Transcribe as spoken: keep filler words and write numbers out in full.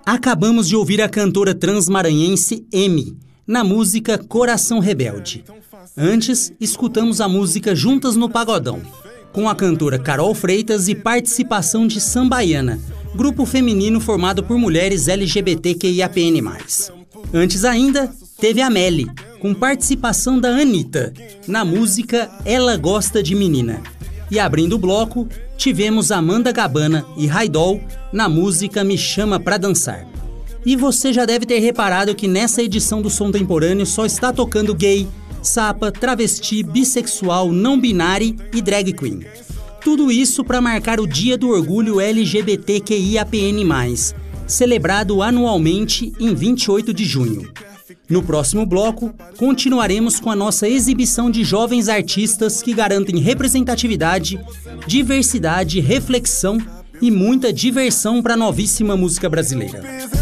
Acabamos de ouvir a cantora transmaranhense M, na música Coração Rebelde. Antes, escutamos a música Juntas no Pagodão, com a cantora Carol Freitas e participação de Sambaiana, grupo feminino formado por mulheres L G B T Q I A P N mais. Antes ainda, teve a Melly, com participação da Anitta, na música Ela Gosta de Menina. E abrindo o bloco, tivemos Amanda Gabana e Raidol na música Me Chama Pra Dançar. E você já deve ter reparado que nessa edição do Sontemporâneo só está tocando gay, sapa, travesti, bissexual, não binário e drag queen. Tudo isso para marcar o Dia do Orgulho L G B T Q I A P N mais, celebrado anualmente em vinte e oito de junho. No próximo bloco, continuaremos com a nossa exibição de jovens artistas que garantem representatividade, diversidade, reflexão e muita diversão para a novíssima música brasileira.